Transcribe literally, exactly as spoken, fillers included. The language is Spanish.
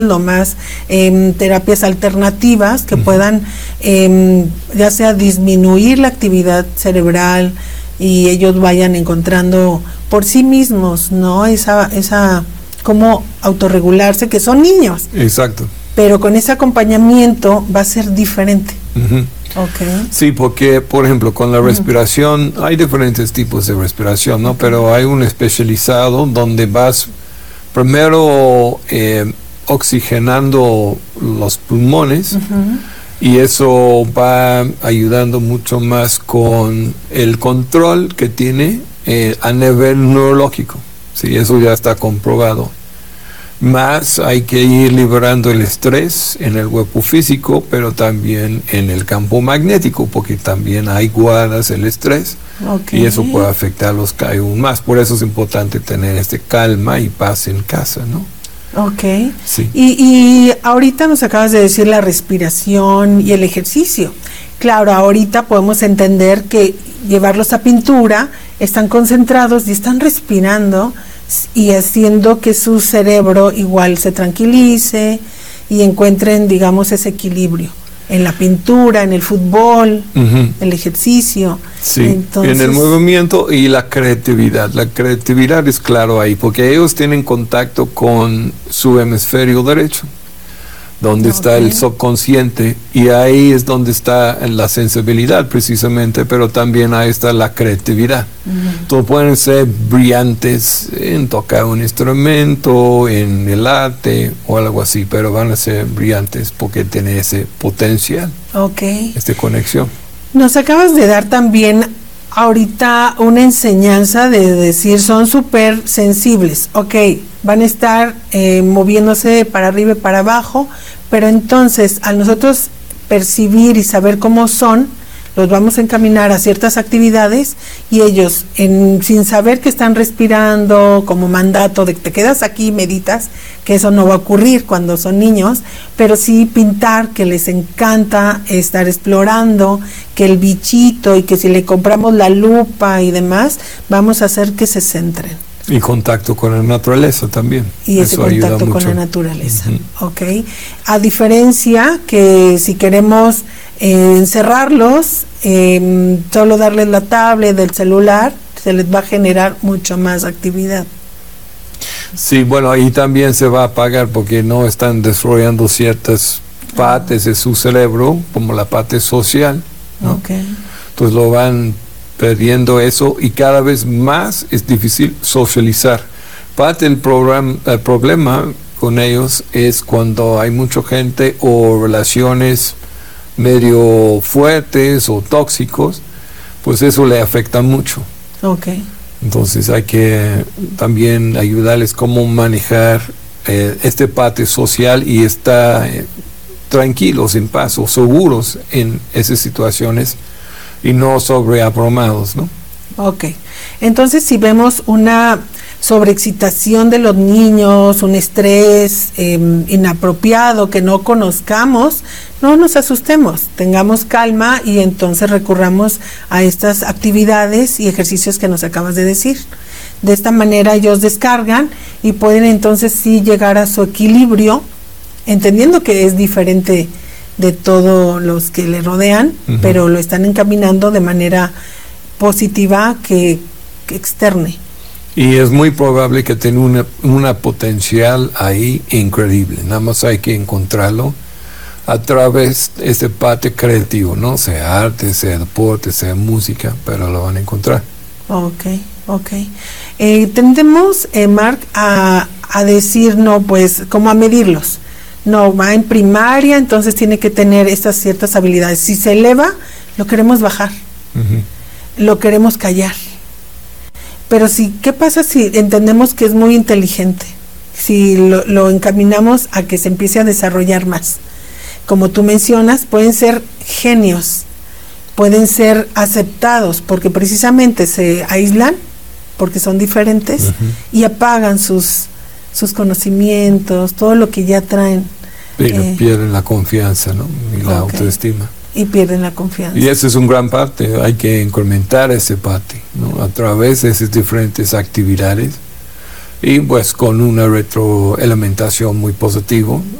más eh, terapias alternativas que uh-huh. puedan eh, ya sea disminuir la actividad cerebral y ellos vayan encontrando por sí mismos, ¿no? Esa, esa, cómo autorregularse, que son niños. Exacto. Pero con ese acompañamiento va a ser diferente. Uh-huh. Okay. Sí, porque, por ejemplo, con la uh-huh. respiración, hay diferentes tipos de respiración, ¿no? Okay. Pero hay un especializado donde vas primero eh, oxigenando los pulmones uh-huh. y eso va ayudando mucho más con el control que tiene eh, a nivel neurológico. Sí, eso ya está comprobado. Más hay que ir liberando el estrés en el cuerpo físico, pero también en el campo magnético, porque también hay guardas el estrés okay. y eso puede afectarlos aún más. Por eso es importante tener este calma y paz en casa, ¿no? Ok. Sí. Y, y ahorita nos acabas de decir la respiración y el ejercicio. Claro, ahorita podemos entender que llevarlos a pintura, están concentrados y están respirando y haciendo que su cerebro igual se tranquilice y encuentren, digamos, ese equilibrio en la pintura, en el fútbol, uh-huh. el ejercicio. Sí, entonces, en el movimiento y la creatividad. La creatividad es claro ahí, porque ellos tienen contacto con su hemisferio derecho, donde okay. está el subconsciente, y ahí es donde está la sensibilidad precisamente, pero también ahí está la creatividad. Uh-huh. Entonces pueden ser brillantes en tocar un instrumento, en el arte o algo así, pero van a ser brillantes porque tienen ese potencial, okay. esta conexión. Nos acabas de dar también ahorita una enseñanza de decir, son súper sensibles, ok, van a estar eh, moviéndose para arriba y para abajo, pero entonces al nosotros percibir y saber cómo son, los vamos a encaminar a ciertas actividades y ellos, en, sin saber que están respirando como mandato de que te quedas aquí y meditas, que eso no va a ocurrir cuando son niños, pero sí pintar, que les encanta estar explorando, que el bichito y que si le compramos la lupa y demás, vamos a hacer que se centren. Y contacto con la naturaleza también. Y ese eso contacto con la naturaleza. Uh-huh. Ok. A diferencia que si queremos eh, encerrarlos, eh, solo darles la tablet del celular, se les va a generar mucho más actividad. Sí, bueno, ahí también se va a apagar porque no están desarrollando ciertas partes de su cerebro, como la parte social, ¿no? Okay. Entonces lo van perdiendo eso y cada vez más es difícil socializar. Parte del program, el problema con ellos es cuando hay mucha gente o relaciones medio fuertes o tóxicos, pues eso le afecta mucho. Okay. Entonces hay que también ayudarles cómo manejar eh, este parte social y estar eh, tranquilos, en paz o seguros en esas situaciones y no sobreabrumados, ¿no? Ok. Entonces si vemos una sobreexcitación de los niños, un estrés eh, inapropiado que no conozcamos, no nos asustemos, tengamos calma y entonces recurramos a estas actividades y ejercicios que nos acabas de decir. De esta manera ellos descargan y pueden entonces sí llegar a su equilibrio, entendiendo que es diferente de todos los que le rodean, uh-huh. pero lo están encaminando de manera positiva que, que externe. Y es muy probable que tenga una, una potencial ahí increíble, nada más hay que encontrarlo a través de este parte creativo, ¿no? Sea arte, sea deporte, sea música, pero lo van a encontrar. Ok, ok. Eh, tendemos, eh, Marc, a, a decir, no, pues, como a medirlos. No, va en primaria, entonces tiene que tener estas ciertas habilidades. Si se eleva, lo queremos bajar, uh-huh. lo queremos callar. Pero si, ¿qué pasa si entendemos que es muy inteligente? Si lo, lo encaminamos a que se empiece a desarrollar más. Como tú mencionas, pueden ser genios, pueden ser aceptados, porque precisamente se aíslan, porque son diferentes, uh-huh. y apagan sus, sus conocimientos, todo lo que ya traen. Pero eh, pierden la confianza, ¿no? Y la okay. autoestima. Y pierden la confianza. Y esa es una gran parte, hay que incrementar esa parte, ¿no? A través de esas diferentes actividades, y pues con una retroalimentación muy positiva